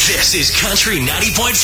This is Country 90.5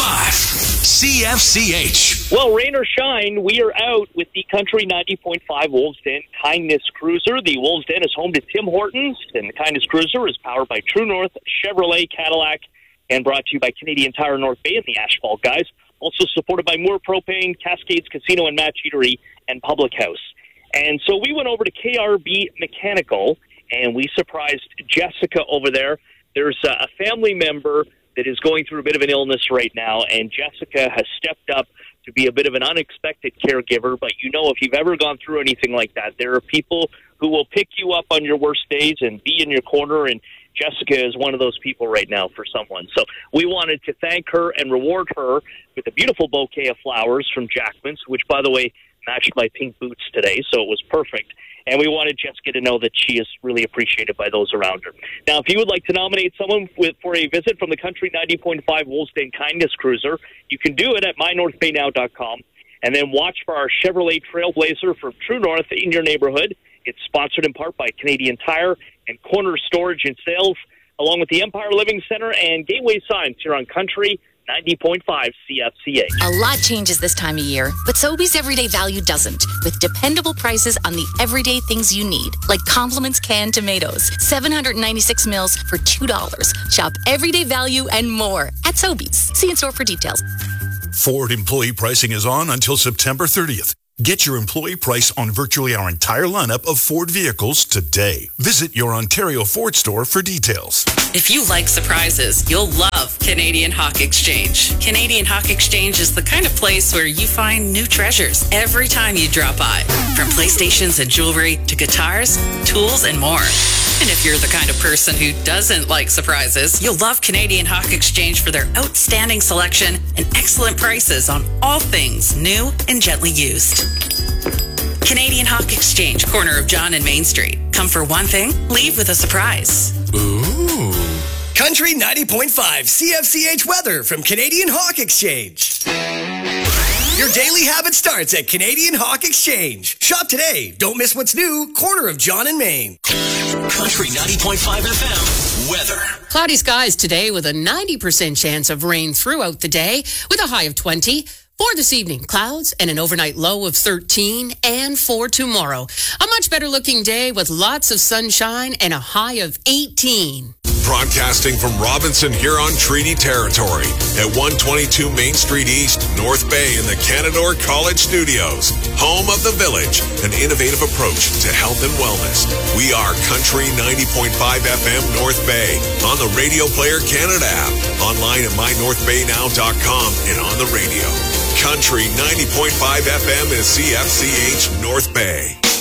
CFCH. Well, rain or shine, we are out with the Country 90.5 Wolves Den Kindness Cruiser. The Wolves Den is home to Tim Hortons, and the Kindness Cruiser is powered by True North, Chevrolet, Cadillac, and brought to you by Canadian Tire North Bay and the Asphalt Guys. Also supported by Moore Propane, Cascades Casino and Match Eatery, and Public House. And so we went over to KRB Mechanical, and we surprised Jessica over there. There's a family member that is going through a bit of an illness right now, and Jessica has stepped up to be a bit of an unexpected caregiver. But you know, if you've ever gone through anything like that, there are people who will pick you up on your worst days and be in your corner, and Jessica is one of those people right now for someone. So we wanted to thank her and reward her with a beautiful bouquet of flowers from Jackman's, which, by the way, matched my pink boots today, so it was perfect. And we wanted Jessica to know that she is really appreciated by those around her. Now, if you would like to nominate someone for a visit from the Country 90.5 Wolves Den Kindness Cruiser, you can do it at mynorthbaynow.com. And then watch for our Chevrolet Trailblazer from True North in your neighborhood. It's sponsored in part by Canadian Tire and Corner Storage and Sales, along with the Empire Living Center and Gateway Signs here on Country 90.5 CFCA. A lot changes this time of year, but Sobeys Everyday Value doesn't, with dependable prices on the everyday things you need, like Compliments canned tomatoes, 796 mils for $2. Shop Everyday Value and more at Sobeys. See in store for details. Ford employee pricing is on until September 30th. Get your employee price on virtually our entire lineup of Ford vehicles today. Visit your Ontario Ford store for details. If you like surprises, you'll love Canadian Hawk Exchange. Canadian Hawk Exchange is the kind of place where you find new treasures every time you drop by. From PlayStations and jewelry to guitars, tools, and more. And if you're the kind of person who doesn't like surprises, you'll love Canadian Hawk Exchange for their outstanding selection and excellent prices on all things new and gently used. Canadian Hawk Exchange, corner of John and Main Street. Come for one thing, leave with a surprise. Ooh. Country 90.5 CFCH weather from Canadian Hawk Exchange. Your daily habit starts at Canadian Hawk Exchange. Shop today. Don't miss what's new. Corner of John and Main. Country 90.5 FM weather. Cloudy skies today with a 90% chance of rain throughout the day with a high of 20. For this evening, clouds and an overnight low of 13, and for tomorrow, a much better looking day with lots of sunshine and a high of 18. Broadcasting from Robinson Huron Treaty Territory at 122 Main Street East, North Bay in the Canadore College Studios. Home of the Village, an innovative approach to health and wellness. We are Country 90.5 FM North Bay on the Radio Player Canada app, online at mynorthbaynow.com and on the radio. Country 90.5 FM is CFCH North Bay.